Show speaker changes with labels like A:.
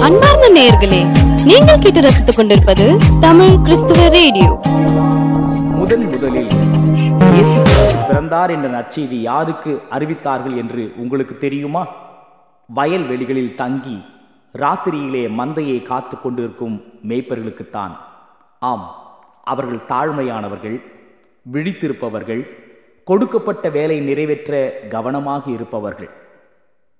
A: அன்பார்ந்த நேயர்களே, நீங்கள் கேட்டு ரசித்துக் கொண்டிருப்பது தமிழ் கிறிஸ்துவ ரேடியோ.
B: முதலில் இயேசு கிறிஸ்து பிறந்தார் என்ற நற்செய்தி யாருக்கு அறிவித்தார்கள் என்று உங்களுக்கு தெரியுமா? வயல்வெளிகளில் தங்கி ராத்திரியிலே மந்தையை காத்து கொண்டிருக்கும் மேய்ப்பர்களுக்குத்தான். ஆம், அவர்கள் தாழ்மையானவர்கள், விழித்திருப்பவர்கள், கொடுக்கப்பட்ட வேலை நிறைவேற்ற கவனமாக இருப்பவர்கள்.